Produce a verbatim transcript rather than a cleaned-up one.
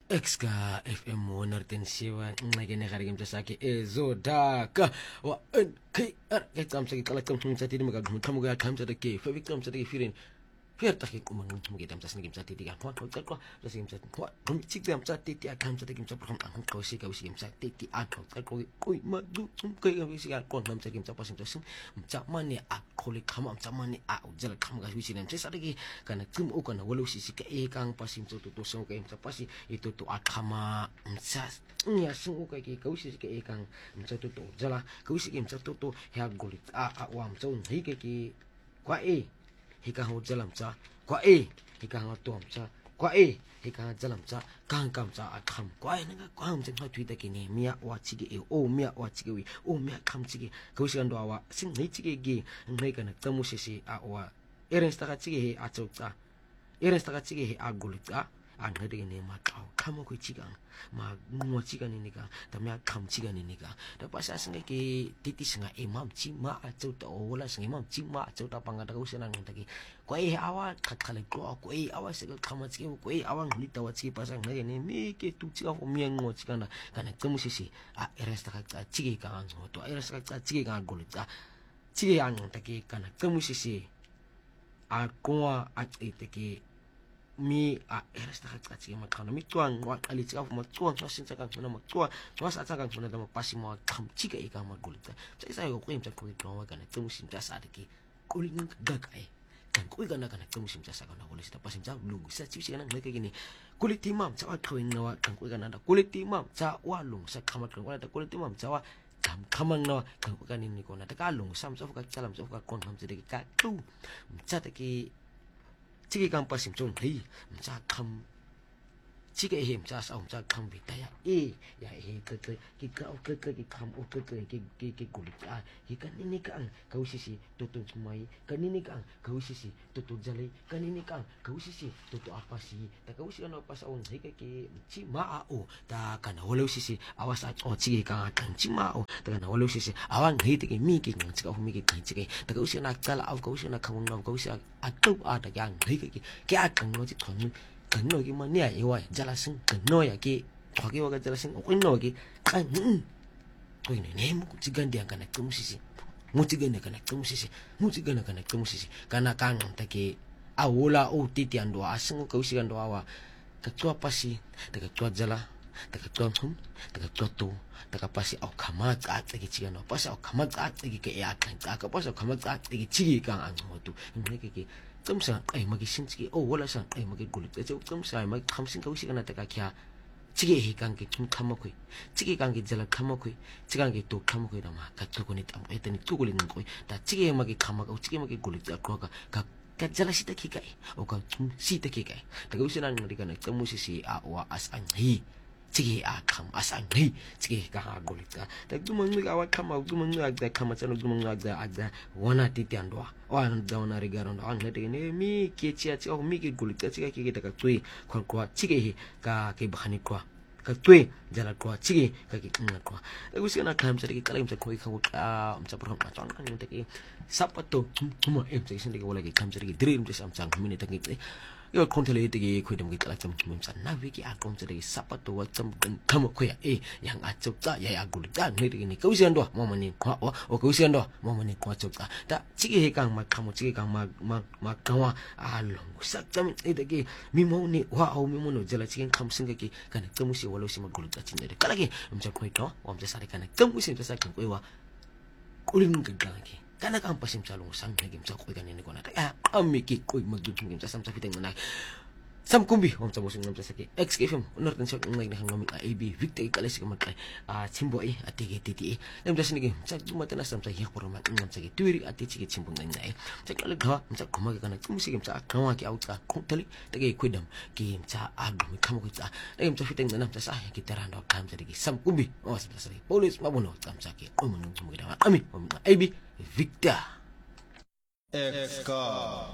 Exka F M monortensiwa nxekene gare ke mtsa sake ezodaka wa K R ke tsamsa ke qala tsamsa mtsa tedi maka mothamuko ya tsamsa ke fa ke tsamsa ke firen Fierta ke kuma ngum ke tamsa sini mtsa tedi ka kwa kwa kwa la sini mtsa kwa ngum tsikza mtsa tedi ya tsamsa ke mtsa program ang kwa shika wisi mtsa tedi a kwa kwa koi ma du tsum ke wisi ka kwa mtsa ke mtsa pasim tsim mtsa mane a khole khama mtsa mane a ujala khama ka wisi mtsa sa ke kana tsim o kana walo sisi ka e kang pasim tso to to so ke mtsa pasi itu to a khama mtsa nya sing o ka ke ka wisi ke e kang mtsa to to jala ka wisi ke mtsa to to ya goli a a wa mtsa ngi ke ke kwa e hika ho jalam cha kwa e hika ha to cha kwa e hika jalam cha kang kam cha a kham kwa e nga kwa ham chen ha thui ta ki ni mia wa chi ge e o mia wa chi ge wi o mia kham chi ge ko shi ndo wa sing nei chi ge ge ngai kana tamu shi shi a wa eren sta ka chi ge he a chok cha eren sta ka chi ge he a gul cha a ngai de ne ma ka kham ko chi ga ma mo chi ga ni ni ga ta mia kham chi ga ni ni ga da pa sa sing ke titi singa e mam chi ma a chok ta o la sing mam chi ma a chok ta pa nga da ko shi na ngai ta ki kwa e awa kakale kwa kwa e awa sega kama tsike kwa e awa nglita wa tsike pasang ngai ne me ke tu tsika ho miengo tsika na kana tsamu sisi a eresta ka tsa tsike ka ngo to eresta ka tsa tsike ka ngol tsa tsike ang ta ke kana tsamu sisi a kwa a tsite ke mi a eresta ka tsa tsike ma kana mi tuang wa ali tsika ma tuang sa sin tsaka ngona ma tuang tuang sa tsaka ngona da ma pasi ma kham tsike e ka ma gol tsa tsa sa yo ko im tsa ko ko kana tsamu sin tsa sa de ke kuling ga kai kan koi kana kana tsamu sim tsaka na wala sita pasim tsa lungu sa chi kana ngai kini kulit timam tsa wa khawin na wa kan koi kana da kulit timam tsa wa lung sa khama kan wala da kulit timam tsa wa kam khamang na kan koi kana ni ko na ta ka lung sam sa ka chalam sa ka kon ham tsa ka tu tsa ta ki chi kan pasim chon hi tsa kham chi ke him tsa sa tsa kham bi ta ya e ya e ke ke ki ka o ke ke ki kham o ke ke ki ki ki kulit a hi kan ni ka ka usisi to to mai kan ni ka ka usisi to to jale kan ni ka ka usisi to to apa si ta ka usisi no pas on hi ke ki chi ma a o ta kana wala usisi awas a o chi ka kan chi ma o ta kana wala usisi awan hi te ki mi ki ngang chi ka mi ki kan chi ke ta ka usisi na kala au ka usisi na kham ngam ka usisi a to a ta ka hi ke ki ke a kan no chi thon kan no ki ma ne ai wa jala sing kan no ya ki kwa ki wa ka jala sing o no ki kan ko ne ne mu chi gan dia kana tsamu sisi mu chi gan kana tsamu sisi mu chi gan kana tsamu sisi kana kan ta ki a wola o titi ando a sing ka usi ando wa ka tua pasi ta ka tua jala ta ka tua hum ta ka tua to ta ka pasi au kama ka ta ki chi gan pasi au kama ka ta ki ke ya kan ta ka pasi au kama ka ta ki chi kan an mo tu ne ki ki tsamsa ai magi sin chi o wala san ai magi gulit ta tsamsa ai magi kham sin ka usi kana ta ka kya chige he kan ke tum khama koi chige kan ke jala khama koi chigan ke to khama koi da ma ka to ko ni tam ai ta ni tu ko ling koi ta chige magi khama ka chige magi gulit ta ko ka ka ka jala sita ki kai o ka tum sita ki kai ta usi na ngari kana tsamu si si a wa as an hi chige a kham as an hi chige ka ha gulit ta ta du mang ga wa khama du mang ga da khama chano du mang ga da ada wana ti ti andwa wa da wana rigaro ndo an hete ne mi ke chi chi o mi ke gulit ta chige ki ta ka tui khon kwa chige hi ka ke bhani kwa ka tui jala kwa chige ka ki ngat kwa ta usi na kham sa ki kala im sa khoi kha ka am sa program ka chon kan te ki sapato tuma em sa sin de wala ki kham sa ki dream de sam sang mi ne ta ki yo kontele te ki khoi dam ki kala cham chum sa na wi ki a kom sa de sapato wa cham kan kham khoi e yang a chok ta ya ya gulit ta ngai de ni ka usi ando mo mani kwa o o ka usi ando mo mani kwa chok ta ta chige he kang ma kham chige kang ma ma ma kawa a long sa cham e de ki mi mo ni wa o mi mo no jala chige kham sing ki kan cham si wala si ma gulit ta chin de kala ki um cha khoi to om cha sa de kan cham si cha sa kan khoi wa kuling kan ka ki kana ka pasim sa long sang hegim sa khoi kan ni ko na ta ami ki koi magdudung kim sa sam sa fiteng na sam kumbi om sa bosing nam sa ki x k f m unor tan sa ngai na hangami a b victor kala si kamat a chimbo e ati ki titi e nem sa sinigi sa dumata na sam sa hiyak porma ngam sa ki tuiri ati chi ki chimbo ngai nai sa kala ga sa kuma ka kana tum sigim sa kawa ki out ka kontali ta ki kuidam ki sa ag mi kam ko sa nem sa fiteng na nam sa sa ki terando kam sa ki sam kumbi o sa sa police mabuno sam sa ki o mun mo gida ami a b Victor F K